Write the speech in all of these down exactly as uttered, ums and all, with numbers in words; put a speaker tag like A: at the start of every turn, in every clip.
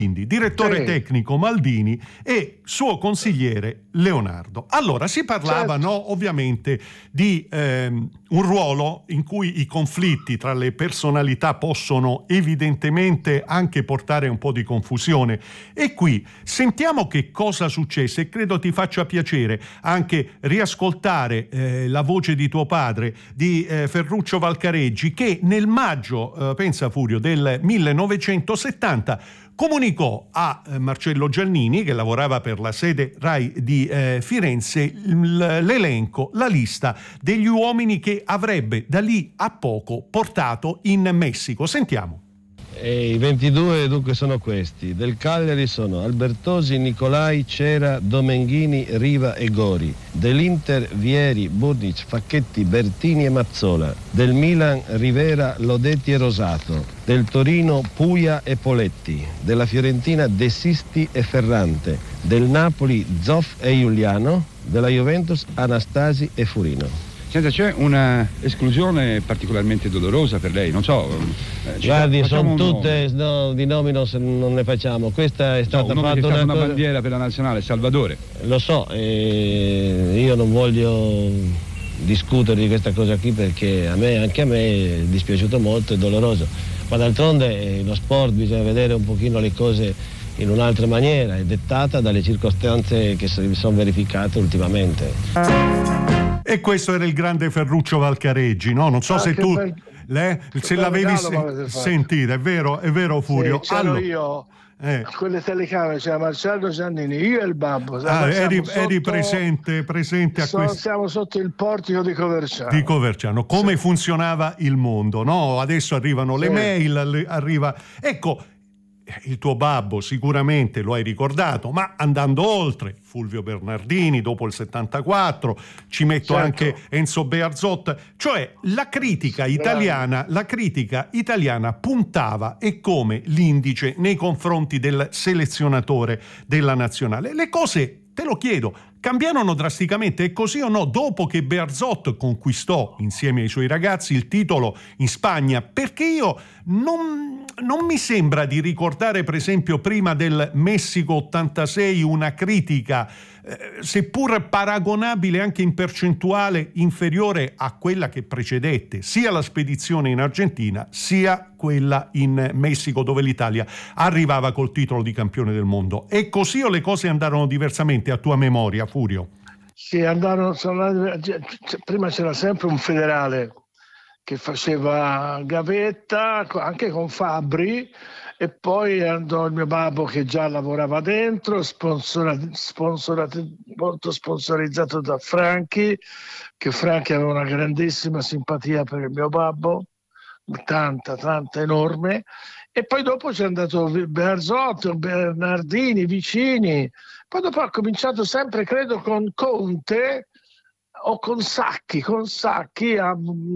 A: Quindi direttore
B: Sì.
A: tecnico Maldini e suo consigliere Leonardo. Allora si parlava,
B: Certo.
A: no, ovviamente di ehm, un ruolo in cui i conflitti tra le personalità possono evidentemente anche portare un po' di confusione. E qui sentiamo che cosa successe e credo ti faccia piacere anche riascoltare eh, la voce di tuo padre, di eh, Ferruccio Valcareggi, che nel maggio, eh, pensa Furio, del millenovecentosettanta comunicò a eh, Marcello Giannini, che lavorava per la sede Rai di eh, Firenze, l- l'elenco, la lista degli uomini che avrebbe da lì a poco portato in Messico. Sentiamo.
C: E i ventidue dunque sono questi. Del Cagliari sono Albertosi, Nicolai, Cera, Domenghini, Riva e Gori. Dell'Inter Vieri, Burnic, Facchetti, Bertini e Mazzola. Del Milan Rivera, Lodetti e Rosato. Del Torino Puia e Poletti. Della Fiorentina De Sisti e Ferrante. Del Napoli Zoff e Giuliano. Della Juventus Anastasi e Furino.
D: Senta, c'è una esclusione particolarmente dolorosa per lei, non so. Eh,
C: Guardi, sono
D: un
C: tutte, no, di nomi non, se- non ne facciamo. Questa è stata
D: no, uno che
C: fatta
D: è stata
C: una,
D: una
C: cosa-
D: bandiera per la nazionale, Salvatore.
C: Lo so, e io non voglio discutere di questa cosa qui perché a me, anche a me, è dispiaciuto molto, è doloroso. Ma d'altronde eh, lo sport bisogna vedere un pochino le cose in un'altra maniera, è dettata dalle circostanze che si sono verificate ultimamente.
A: E questo era il grande Ferruccio Valcareggi, no? Non so
B: Ah,
A: se
B: che
A: tu
B: bel-
A: le- se
B: bel
A: l'avevi
B: regalo
A: se-
B: mi avete fatto.
A: sentita, è vero, è vero Furio?
B: Sì, c'ero
A: Allora-
B: io,
A: eh.
B: con le telecamere, c'era Marcello Giannini, io e il babbo.
A: Ah,
B: Siamo
A: eri,
B: sotto-
A: eri presente, presente a
B: so-
A: questo.
B: Siamo sotto il portico di Coverciano.
A: Di Coverciano, come
B: Sì.
A: funzionava il mondo, no? Adesso arrivano le
B: Sì.
A: mail, alle- arriva... Ecco, il tuo babbo sicuramente lo hai ricordato, ma andando oltre, Fulvio Bernardini dopo il settantaquattro, ci metto
B: Certo.
A: anche Enzo Bearzot, cioè la critica italiana, la critica italiana puntava e come l'indice nei confronti del selezionatore della nazionale. Le cose, te lo chiedo, cambiarono drasticamente, è così o no? Dopo che Bearzot conquistò insieme ai suoi ragazzi il titolo in Spagna, perché io non, non mi sembra di ricordare, per esempio, prima del Messico ottantasei una critica, eh, seppur paragonabile anche in percentuale inferiore a quella che precedette sia la spedizione in Argentina sia quella in Messico, dove l'Italia arrivava col titolo di campione del mondo. E così o le cose andarono diversamente a tua memoria, Furio?
B: Sì, andarono, sono andati- c- prima c'era sempre un federale che faceva gavetta co- anche con Fabbri, e poi andò il mio babbo che già lavorava dentro, sponsora- sponsorato- molto sponsorizzato da Franchi, che Franchi aveva una grandissima simpatia per il mio babbo, tanta, tanta, enorme. E poi dopo c'è andato Bearzot, Bernardini, Vicini. Poi dopo ha cominciato sempre, credo, con Conte o con Sacchi, con Sacchi a,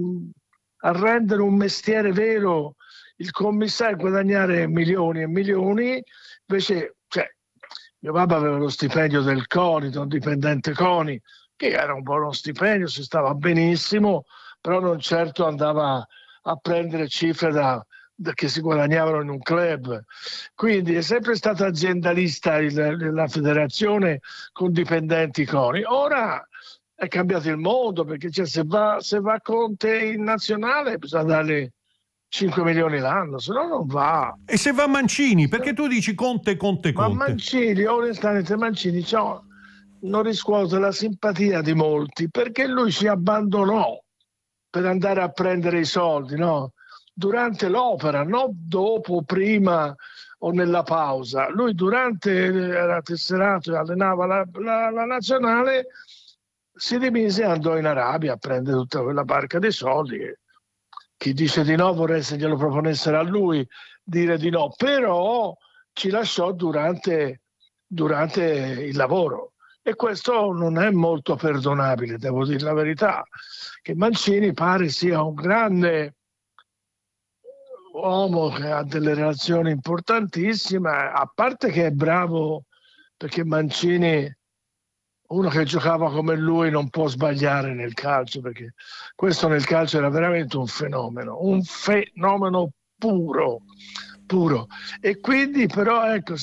B: a rendere un mestiere vero il commissario, guadagnare milioni e milioni. Invece, cioè, mio babbo aveva lo stipendio del CONI, da un dipendente CONI, che era un buono stipendio, si stava benissimo, però non certo andava a prendere cifre da, da che si guadagnavano in un club. Quindi è sempre stata aziendalista il, la federazione con dipendenti CONI. Ora è cambiato il mondo, perché cioè, se, va, se va Conte in nazionale bisogna dargli cinque milioni l'anno, se no non va.
A: E se va Mancini, perché tu dici Conte, Conte,
B: Ma
A: Conte?
B: Mancini, onestamente Mancini, cioè, non riscuote la simpatia di molti, perché lui si abbandonò per andare a prendere i soldi, no? Durante l'opera, non dopo, prima o nella pausa. Lui durante era tesserato e allenava la, la, la nazionale, si dimise e andò in Arabia a prendere tutta quella barca di soldi. Che, chi dice di no vorrei se glielo proponessero a lui dire di no, però ci lasciò durante, durante il lavoro. E questo non è molto perdonabile, devo dire la verità, che Mancini pare sia un grande uomo che ha delle relazioni importantissime, a parte che è bravo, perché Mancini, uno che giocava come lui, non può sbagliare nel calcio, perché questo nel calcio era veramente un fenomeno, un fenomeno puro, puro. E quindi però ecco,